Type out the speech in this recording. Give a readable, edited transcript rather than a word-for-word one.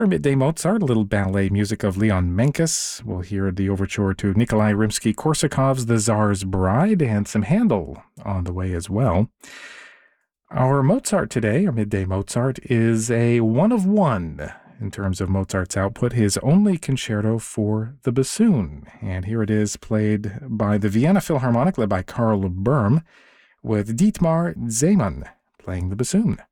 For Midday Mozart, a little ballet music of Leon Menkes. We'll hear the overture to Nikolai Rimsky-Korsakov's The Tsar's Bride, and some Handel on the way as well. Our Mozart today, our Midday Mozart, is a one of one in terms of Mozart's output, his only concerto for the bassoon. And here it is, played by the Vienna Philharmonic, led by Karl Böhm, with Dietmar Ziemann playing the bassoon.